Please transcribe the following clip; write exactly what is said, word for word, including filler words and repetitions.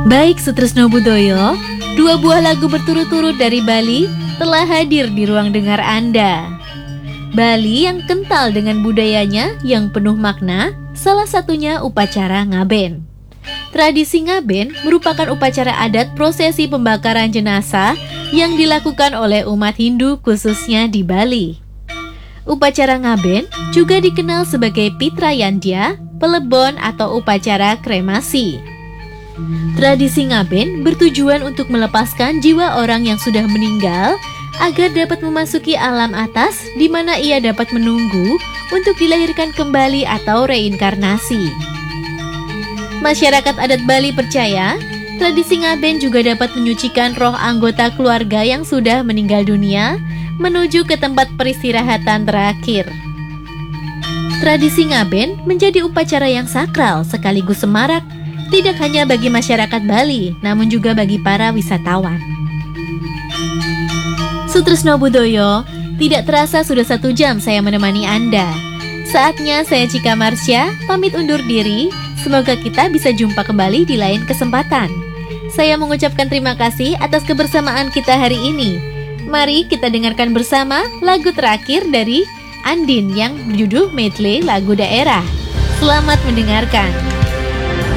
Baik Sutresno Budoyo, dua buah lagu berturut-turut dari Bali telah hadir di ruang dengar Anda. Bali yang kental dengan budayanya yang penuh makna, salah satunya upacara ngaben. Tradisi ngaben merupakan upacara adat prosesi pembakaran jenazah yang dilakukan oleh umat Hindu khususnya di Bali. Upacara ngaben juga dikenal sebagai Pitrayandya, pelebon atau upacara kremasi. Tradisi ngaben bertujuan untuk melepaskan jiwa orang yang sudah meninggal agar dapat memasuki alam atas di mana ia dapat menunggu untuk dilahirkan kembali atau reinkarnasi. Masyarakat adat Bali percaya, tradisi ngaben juga dapat menyucikan roh anggota keluarga yang sudah meninggal dunia menuju ke tempat peristirahatan terakhir. Tradisi ngaben menjadi upacara yang sakral sekaligus semarak, tidak hanya bagi masyarakat Bali, namun juga bagi para wisatawan. Sutresno Budoyo, tidak terasa sudah satu jam saya menemani Anda. Saatnya saya Cika Marsya, pamit undur diri. Semoga kita bisa jumpa kembali di lain kesempatan. Saya mengucapkan terima kasih atas kebersamaan kita hari ini. Mari kita dengarkan bersama lagu terakhir dari Andin yang berjudul medley lagu daerah. Selamat mendengarkan.